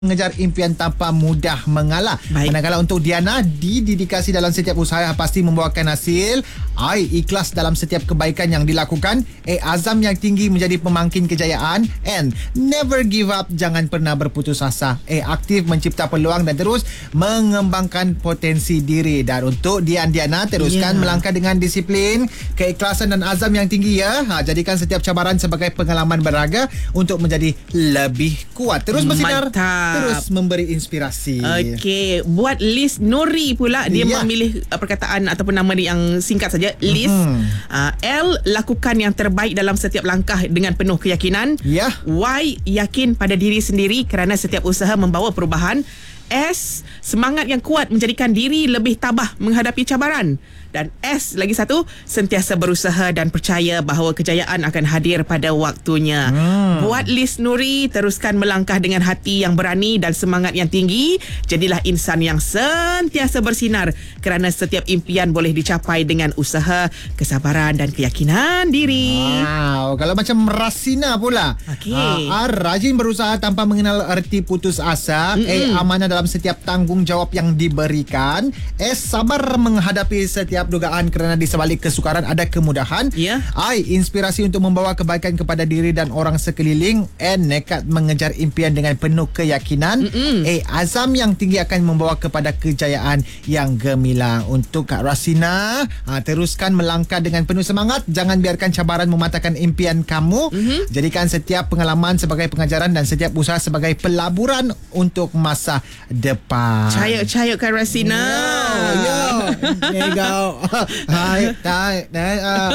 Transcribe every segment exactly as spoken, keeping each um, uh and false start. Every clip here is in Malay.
mengejar impian tanpa mudah mengalah. Baik. Manakala untuk Diana, didedikasi dalam setiap usaha pasti membawakan hasil. I ikhlas dalam setiap kebaikan yang dilakukan. A azam yang tinggi menjadi pemangkin kejayaan. And never give up, jangan pernah berputus asa. A aktif mencipta peluang dan terus mengembangkan potensi diri. Dan untuk Dian Diana, teruskan yeah. melangkah dengan disiplin, keikhlasan dan azam yang tinggi ya. Ha, jadikan setiap cabaran sebagai pengalaman berharga untuk menjadi lebih kuat. Terus bersinar. Mantap. Terus memberi inspirasi. Okey, buat Liz Nuri pula, dia ya. memilih uh, perkataan ataupun nama dia yang singkat saja, Liz. Mm-hmm. Uh, L, lakukan yang terbaik dalam setiap langkah dengan penuh keyakinan. Ya. Y, yakin pada diri sendiri kerana setiap usaha membawa perubahan. S, semangat yang kuat menjadikan diri lebih tabah menghadapi cabaran. Dan S, lagi satu, sentiasa berusaha dan percaya bahawa kejayaan akan hadir pada waktunya. Hmm. Buat Liz Nuri, teruskan melangkah dengan hati yang berani dan semangat yang tinggi. Jadilah insan yang sentiasa bersinar kerana setiap impian boleh dicapai dengan usaha, kesabaran dan keyakinan diri. Wow, kalau macam Rasina pula. Okay. Uh, R, rajin berusaha tanpa mengenal erti putus asa. Mm-mm. A, amanah dalam setiap tanggungjawab yang diberikan. S, sabar menghadapi setiap dugaan kerana di sebalik kesukaran ada kemudahan. Yeah. I, inspirasi untuk membawa kebaikan kepada diri dan orang sekeliling. N, nekat mengejar impian dengan penuh keyakinan. Mm-mm. A, azam yang tinggi akan membawa kepada kejayaan yang gemilang. Untuk Kak Rasina, ha, teruskan melangkah dengan penuh semangat. Jangan biarkan cabaran mematahkan impian kamu. Mm-hmm. Jadikan setiap pengalaman sebagai pengajaran dan setiap usaha sebagai pelaburan untuk masa depan. Cayuk-cayuk Kak Rasina. Yo, yo. Go. Hai, hai, hai.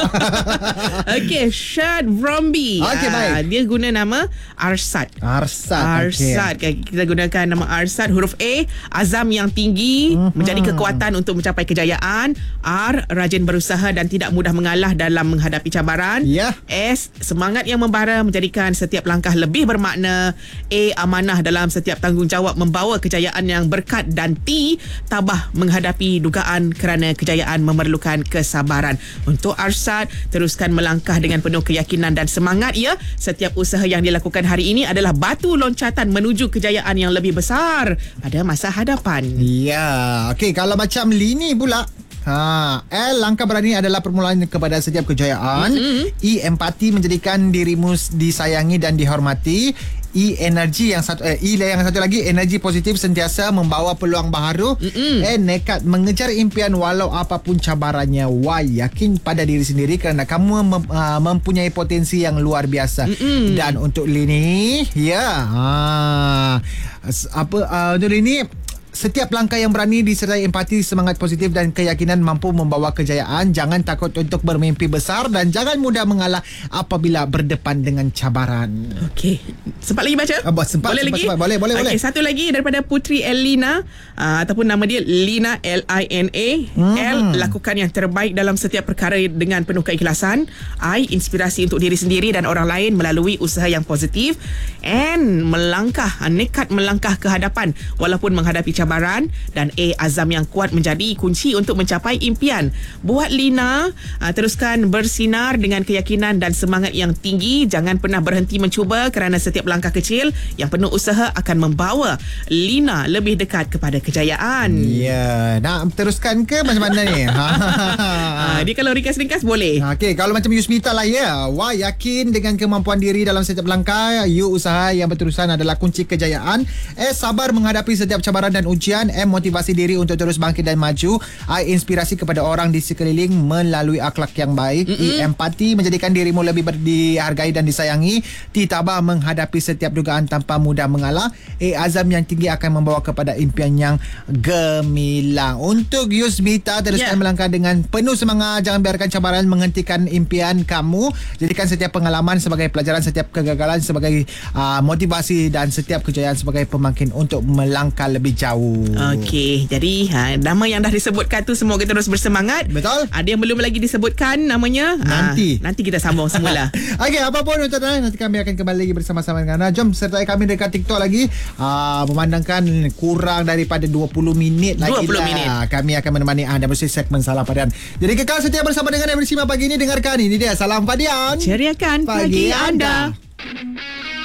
Okey, Shad Bromby. Okey, baik. Uh, dia guna nama Arsad. Arsad. Arsad. Okay. Kita gunakan nama Arsad. Huruf A, azam yang tinggi mm-hmm. menjadi kekuatan untuk mencapai kejayaan. R, rajin berusaha dan tidak mudah mengalah dalam menghadapi cabaran. Yeah. S, semangat yang membara menjadikan setiap langkah lebih bermakna. A, amanah dalam setiap tanggungjawab membawa kejayaan yang berkat. Dan T, tabah menghadapi dugaan kerana kejayaan memerlukan kesabaran. Untuk Arsad, teruskan melangkah dengan penuh keyakinan dan semangat ya. Setiap usaha yang dilakukan hari ini adalah batu loncatan menuju kejayaan yang lebih besar pada masa hadapan. Ya, okey, kalau macam Lini pula. Ha, L, langkah berani adalah permulaan kepada setiap kejayaan. Mm-hmm. E, empati menjadikan dirimu disayangi dan dihormati. E, energi yang satu eh, E yang satu lagi, energi positif sentiasa membawa peluang baharu. Mm-mm. N, nekat mengejar impian walau apapun cabarannya. Y, yakin pada diri sendiri kerana kamu mem, uh, mempunyai potensi yang luar biasa. Mm-mm. Dan untuk Lini, ya, ha, apa uh, untuk Lini, setiap langkah yang berani disertai empati, semangat positif dan keyakinan mampu membawa kejayaan. Jangan takut untuk bermimpi besar dan jangan mudah mengalah apabila berdepan dengan cabaran. Okey. Sempat lagi baca? Uh, sempat, boleh sempat, lagi? Sempat. Boleh, boleh, okay, boleh. Satu lagi daripada Putri Elina, uh, ataupun nama dia Lina, L I N A. Hmm. L, lakukan yang terbaik dalam setiap perkara dengan penuh keikhlasan. I, inspirasi untuk diri sendiri dan orang lain melalui usaha yang positif. N, melangkah, nekat melangkah ke hadapan walaupun menghadapi cabaran. Dan A, azam yang kuat menjadi kunci untuk mencapai impian. Buat Lina, uh, teruskan bersinar dengan keyakinan dan semangat yang tinggi. Jangan pernah berhenti mencuba kerana setiap langkah kecil yang penuh usaha akan membawa Lina lebih dekat kepada kejayaan. Ya, nak teruskan ke macam mana ni? uh, dia kalau ringkas-ringkas boleh. Okey, kalau macam Yusmita lah ya. Wah, yakin dengan kemampuan diri dalam setiap langkah. You, usaha yang berterusan adalah kunci kejayaan. Eh, sabar menghadapi setiap cabaran dan ujian. M, motivasi diri untuk terus bangkit dan maju. I, inspirasi kepada orang di sekeliling melalui akhlak yang baik. Mm-mm. E, empati menjadikan dirimu lebih dihargai dan disayangi. T, tabah menghadapi setiap dugaan tanpa mudah mengalah. A, azam yang tinggi akan membawa kepada impian yang gemilang. Untuk Yusmita, teruskan yeah. melangkah dengan penuh semangat. Jangan biarkan cabaran menghentikan impian kamu. Jadikan setiap pengalaman sebagai pelajaran, setiap kegagalan sebagai uh, motivasi dan setiap kejayaan sebagai pemangkin untuk melangkah lebih jauh. Okey, jadi ha, nama yang dah disebutkan tu semoga terus bersemangat. Betul. Ada yang belum lagi disebutkan namanya, nanti ha, nanti kita sambung semula. Okey, apapun untuk nanti kami akan kembali lagi bersama-sama dengan anda. Jom sertai kami dekat TikTok lagi. Uh, memandangkan kurang daripada dua puluh minit lagi dua puluh lah. minit. Kami akan menemani anda bersama segmen Salam Padian. Jadi kekal setia bersama dengan Emery Sima pagi ini. Dengarkan ini dia Salam Padian. Ceriakan pagi, pagi anda.